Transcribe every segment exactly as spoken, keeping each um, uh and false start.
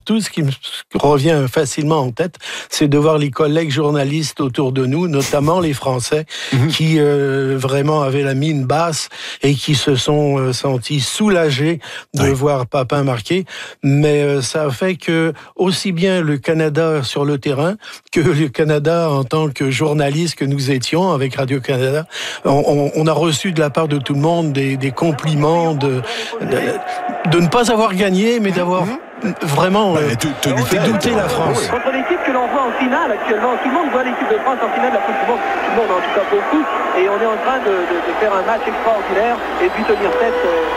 Tout ce qui me revient facilement en tête, c'est de voir les collègues journalistes autour de nous, notamment les Français, mmh. qui euh, vraiment avaient la mine basse et qui se sont euh, sentis soulagés de oui. voir Papin marquer. Mais euh, ça a fait que aussi bien le Canada sur le terrain que le Canada en tant que journaliste que nous étions avec Radio-Canada, on, on a reçu de la part de tout le monde des, des compliments de, de, de ne pas avoir gagné, mais d'avoir... Mmh. Vraiment, ben, tu, tu lui fais douter la France. Contre l'équipe que l'on voit en finale actuellement, tout le monde voit l'équipe de France en finale de la Coupe du Monde, tout le monde en tout cas beaucoup, et on est en train de, de, de faire un match extraordinaire et de lui tenir tête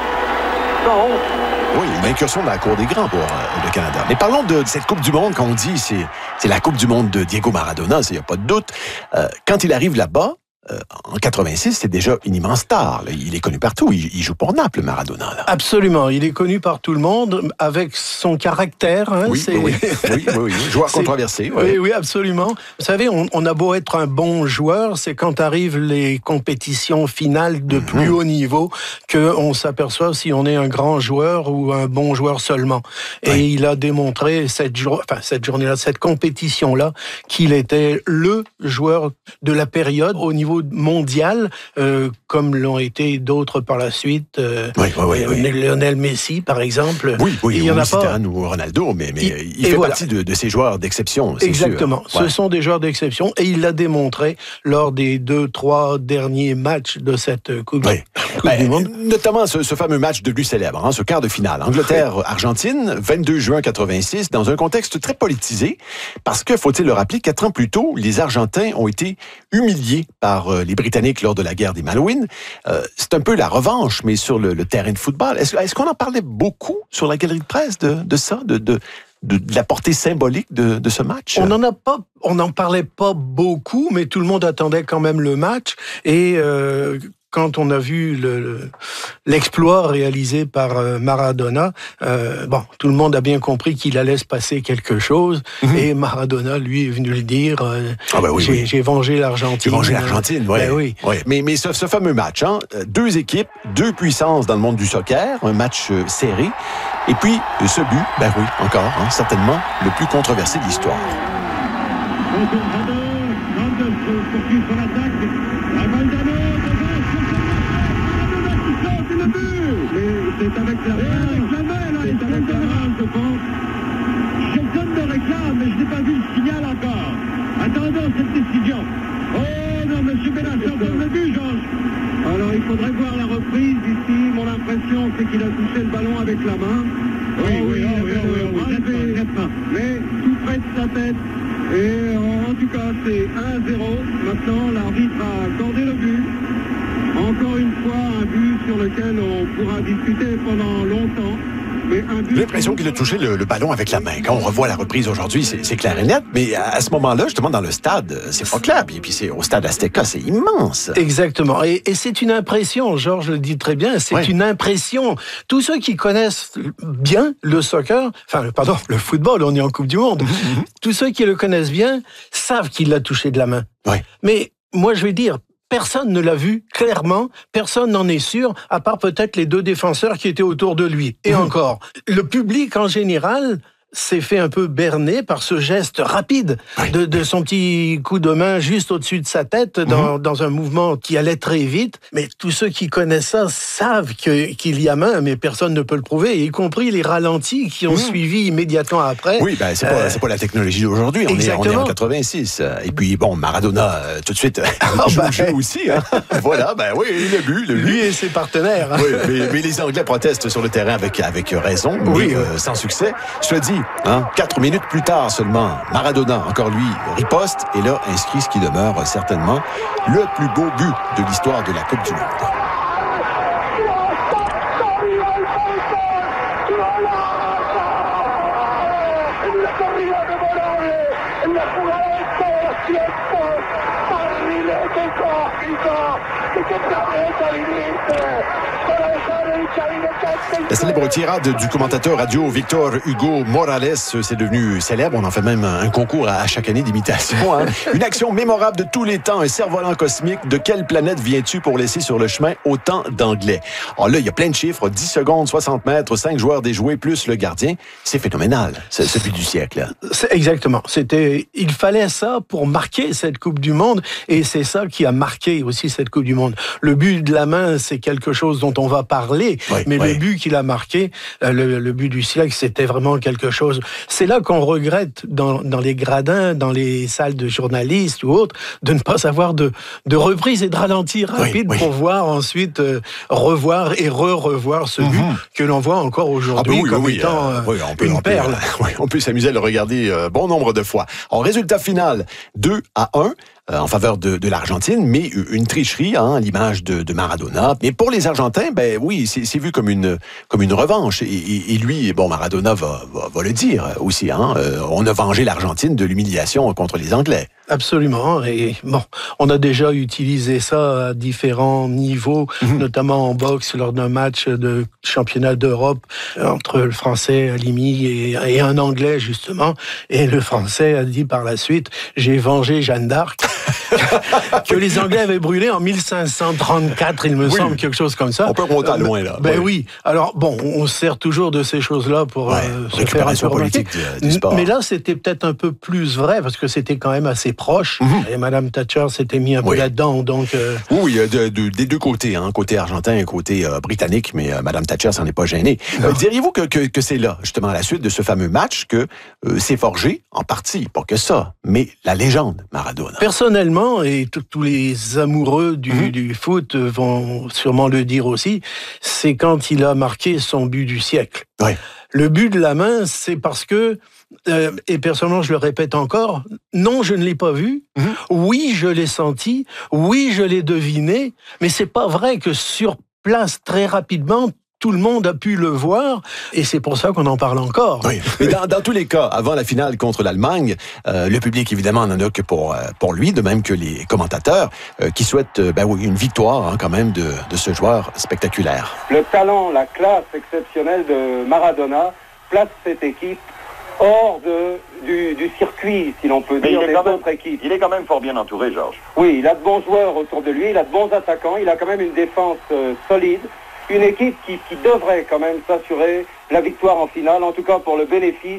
euh, sans honte. Oui, une incursion dans la cour des grands pour euh, le Canada. Mais parlons de, de cette Coupe du Monde qu'on dit, c'est, c'est la Coupe du Monde de Diego Maradona, il n'y a pas de doute. Euh, quand il arrive là-bas, Euh, en quatre-vingt-six, c'est déjà une immense star. Là. Il est connu partout. Il, il joue pour Naples, Maradona. Là. Absolument. Il est connu par tout le monde avec son caractère. Hein, oui, c'est... oui, oui, oui, oui. Joueur controversé. Oui. oui, oui, absolument. Vous savez, on, on a beau être un bon joueur, c'est quand arrivent les compétitions finales de plus mm-hmm. haut niveau qu'on s'aperçoit si on est un grand joueur ou un bon joueur seulement. Et oui. il a démontré cette, jour... enfin, cette journée-là, cette compétition-là, qu'il était le joueur de la période au niveau mondial, euh, comme l'ont été d'autres par la suite. Euh, oui, oui, oui, oui. Lionel Messi, par exemple. Oui, oui, il y en a pas. Ou Ronaldo, mais, mais il, il fait voilà. partie de, de ces joueurs d'exception, c'est Exactement. sûr. Ce ouais. sont des joueurs d'exception et il l'a démontré lors des deux, trois derniers matchs de cette Coupe, oui. coupe ben, du Monde. Notamment ce, ce fameux match de lui célèbre, hein, ce quart de finale. Angleterre-Argentine, vingt-deux juin quatre-vingt-six, dans un contexte très politisé, parce que, faut-il le rappeler, quatre ans plus tôt, les Argentins ont été humiliés par euh, les Britanniques lors de la guerre des Malouines. Euh, c'est un peu la revanche, mais sur le, le terrain de football. Est-ce, est-ce qu'on en parlait beaucoup sur la galerie de presse de, de ça, de, de, de, de la portée symbolique de, de ce match? On n'en a pas, on n'en parlait pas beaucoup, mais tout le monde attendait quand même le match. Et euh, quand on a vu le, le, l'exploit réalisé par euh, Maradona, euh, bon, tout le monde a bien compris qu'il allait se passer quelque chose. Mm-hmm. Et Maradona, lui, est venu le dire. Euh, ah ben oui, j'ai, oui. j'ai vengé l'Argentine. J'ai vengé l'Argentine, ouais. Ben oui. Ouais. Mais, mais ce, ce fameux match, hein, deux équipes, deux puissances dans le monde du soccer, un match euh, serré. Et puis, ce but, ben oui, encore, hein, certainement, le plus controversé de l'histoire. C'est avec la main, c'est avec la main, je pense. Je donne de réclame, mais je n'ai pas vu le signal encore. Attendons cette décision. Oh non, monsieur Benassar donne le but, Georges. Alors, il faudrait voir la reprise ici. Mon impression, c'est qu'il a touché le ballon avec la main. Oui, oh, oui, oui, oui, oui, oui, oui, oui. Mais tout près de sa tête. Et en tout cas, c'est un zéro. Maintenant, l'arbitre a accordé le but. Encore une fois, un but sur lequel on pourra discuter pendant longtemps. Mais un but... J'ai l'impression qu'il a touché le, le ballon avec la main. Quand on revoit la reprise aujourd'hui, c'est, c'est clair et net. Mais à, à ce moment-là, justement, dans le stade, c'est pas clair. Et puis c'est au stade Azteca, c'est immense. Exactement. Et, et c'est une impression, Georges le dit très bien, c'est oui. une impression. Tous ceux qui connaissent bien le soccer, enfin, pardon, le football, on est en Coupe du Monde, mm-hmm. tous ceux qui le connaissent bien savent qu'il l'a touché de la main. Oui. Mais moi, je vais dire... Personne ne l'a vu clairement, personne n'en est sûr, à part peut-être les deux défenseurs qui étaient autour de lui. Et mmh. encore, le public en général s'est fait un peu berner par ce geste rapide oui. de, de son petit coup de main juste au-dessus de sa tête dans, mmh. dans un mouvement qui allait très vite. Mais tous ceux qui connaissent ça savent que, qu'il y a main, mais personne ne peut le prouver, y compris les ralentis qui ont mmh. suivi immédiatement après. Oui, ben c'est, euh, pas, c'est pas la technologie d'aujourd'hui, on est, on est en quatre-vingt-six. Et puis bon, Maradona, euh, tout de suite, oh, joue ben, le jeu aussi. Hein. Voilà, ben oui, le but. Le but. Lui et ses partenaires. Oui, mais, mais les Anglais protestent sur le terrain avec, avec raison, oui, mais euh, sans succès. Je te dis, Hein? Quatre minutes plus tard seulement, Maradona, encore lui, riposte et là inscrit ce qui demeure certainement le plus beau but de l'histoire de la Coupe du Monde. la jugada de todos los tiempos, barrilete cósmico, que te planeta viviste, para dejar el chavinete. La célèbre tirade du commentateur radio Victor Hugo Morales, c'est devenu célèbre. On en fait même un concours à chaque année d'imitation. Hein? Une action mémorable de tous les temps, un cerf-volant cosmique. De quelle planète viens-tu pour laisser sur le chemin autant d'Anglais? Alors là, il y a plein de chiffres. dix secondes, soixante mètres, cinq joueurs déjoués, plus le gardien. C'est phénoménal, c'est celui du siècle. Là. C'est exactement. C'était, il fallait ça pour marquer cette Coupe du Monde. Et c'est ça qui a marqué aussi cette Coupe du Monde. Le but de la main, c'est quelque chose dont on va parler. Oui, mais oui. Le but qu'il a marqué, le, le but du siècle, c'était vraiment quelque chose. C'est là qu'on regrette dans, dans les gradins, dans les salles de journalistes ou autres, de ne pas avoir de, de reprise et de ralenti rapide oui, oui. pour voir ensuite euh, revoir et re-revoir ce but mm-hmm. que l'on voit encore aujourd'hui ah, oui, comme oui, étant euh, oui, on peut, une on perle. Peut, oui, on peut s'amuser à le regarder euh, bon nombre de fois. En résultat final, deux à un. Euh, en faveur de, de l'Argentine, mais une tricherie, hein, à l'image de, de Maradona. Mais pour les Argentins, ben oui, c'est, c'est vu comme une comme une revanche. Et, et, et lui, bon, Maradona va, va, va le dire aussi. Hein, euh, on a vengé l'Argentine de l'humiliation contre les Anglais. Absolument. Et bon, on a déjà utilisé ça à différents niveaux, mmh. notamment en boxe lors d'un match de championnat d'Europe entre le Français Halimi et, et un Anglais justement. Et le Français a dit par la suite, j'ai vengé Jeanne d'Arc. que les Anglais avaient brûlé en mille cinq cent trente-quatre, il me oui. semble, quelque chose comme ça. On peut remonter à loin, là. Ben oui. oui. Alors, bon, on sert toujours de ces choses-là pour ouais, euh, se faire un peu politique du, du sport. Mais là, c'était peut-être un peu plus vrai, parce que c'était quand même assez proche. Mm-hmm. Et Mme Thatcher s'était mis un peu oui. là-dedans, donc... Euh... Oui, de, de, des deux côtés, hein, côté argentin et côté euh, britannique, mais euh, Mme Thatcher s'en est pas gênée. Euh, diriez-vous que, que, que c'est là, justement, à la suite de ce fameux match, que euh, s'est forgé, en partie, pas que ça, mais la légende Maradona? Personnellement, et tous les amoureux du, mmh. du foot vont sûrement le dire aussi, c'est quand il a marqué son but du siècle. Oui. Le but de la main, c'est parce que, euh, et personnellement je le répète encore, non, je ne l'ai pas vu, mmh. oui, je l'ai senti, oui, je l'ai deviné, mais c'est pas vrai que sur place, très rapidement, tout le monde a pu le voir, et c'est pour ça qu'on en parle encore. Oui, mais dans, dans tous les cas, avant la finale contre l'Allemagne, euh, le public, évidemment, n'en a que pour, euh, pour lui, de même que les commentateurs, euh, qui souhaitent euh, ben oui, une victoire hein, quand même de, de ce joueur spectaculaire. Le talent, la classe exceptionnelle de Maradona place cette équipe hors de, du, du circuit, si l'on peut dire, des autres équipes. Il est quand même fort bien entouré, Georges. Oui, il a de bons joueurs autour de lui, il a de bons attaquants, il a quand même une défense euh, solide. Une équipe qui, qui devrait quand même s'assurer la victoire en finale, en tout cas pour le bénéfice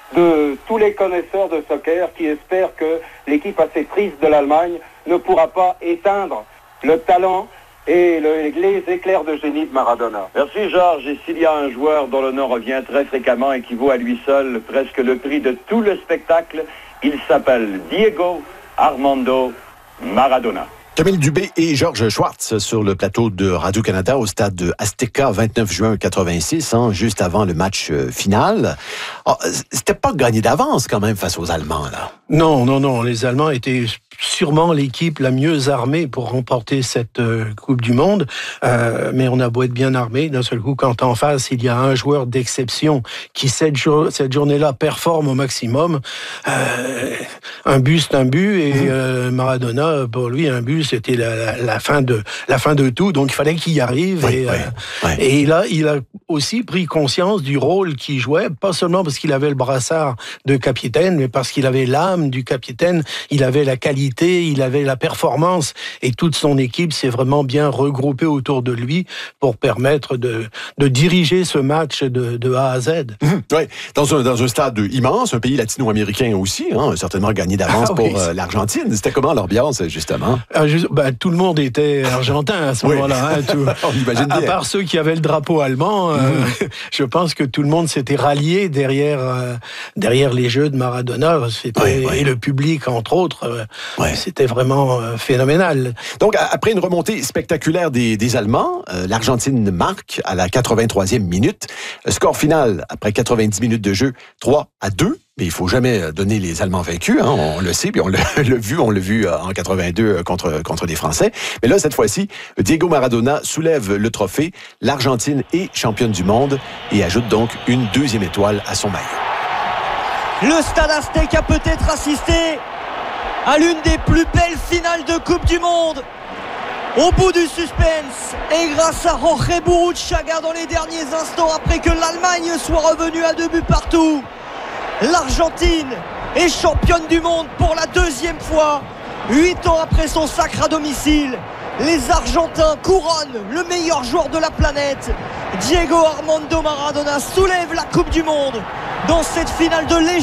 de tous les connaisseurs de soccer qui espèrent que l'équipe assez triste de l'Allemagne ne pourra pas éteindre le talent et le, les éclairs de génie de Maradona. Merci Georges, et s'il y a un joueur dont le nom revient très fréquemment et qui vaut à lui seul presque le prix de tout le spectacle, il s'appelle Diego Armando Maradona. Camille Dubé et Georges Schwartz sur le plateau de Radio-Canada au stade de Azteca, vingt-neuf juin quatre-vingt-six, hein, juste avant le match euh, final. Oh, c'était pas gagné d'avance quand même face aux Allemands, là. Non, non, non. Les Allemands étaient sûrement l'équipe la mieux armée pour remporter cette euh, Coupe du Monde. Euh, mais on a beau être bien armé, d'un seul coup, quand en face, il y a un joueur d'exception qui, cette, jour- cette journée-là, performe au maximum. Euh, un but, c'est un but. Et euh, Maradona, pour lui, un but, c'était la, la, la, fin de, la fin de tout. Donc, il fallait qu'il y arrive. Oui, et, oui, euh, oui. et là, il a aussi pris conscience du rôle qu'il jouait, pas seulement parce qu'il avait le brassard de capitaine, mais parce qu'il avait l'âme du capitaine, il avait la qualité, il avait la performance, et toute son équipe s'est vraiment bien regroupée autour de lui pour permettre de, de diriger ce match de, de A à Z. Mmh, oui, dans un, dans un stade immense, un pays latino-américain aussi, hein, certainement gagné d'avance ah, pour oui. euh, l'Argentine. C'était comment l'ambiance, justement? Ah, juste, ben, tout le monde était argentin à ce oui. moment-là. Hein, tout, On imagine bien. À part ceux qui avaient le drapeau allemand, mmh. euh, je pense que tout le monde s'était rallié derrière, euh, derrière les jeux de Maradona. C'était, oui, oui. Et le public, entre autres, euh, oui. c'était vraiment euh, phénoménal. Donc, après une remontée spectaculaire des, des Allemands, euh, l'Argentine marque à la quatre-vingt-troisième minute. Score final, après quatre-vingt-dix minutes de jeu, trois à deux. Mais il faut jamais donner les Allemands vaincus, hein, on le sait, puis on l'a, l'a vu, on l'a vu en quatre-vingt-deux contre, contre les Français. Mais là, cette fois-ci, Diego Maradona soulève le trophée. L'Argentine est championne du monde et ajoute donc une deuxième étoile à son maillot. Le Stade Aztec a peut-être assisté à l'une des plus belles finales de Coupe du Monde. Au bout du suspense, et grâce à Jorge Burruchaga dans les derniers instants après que l'Allemagne soit revenue à deux buts partout, l'Argentine est championne du monde pour la deuxième fois. Huit ans après son sacre à domicile, les Argentins couronnent le meilleur joueur de la planète. Diego Armando Maradona soulève la Coupe du Monde dans cette finale de légende.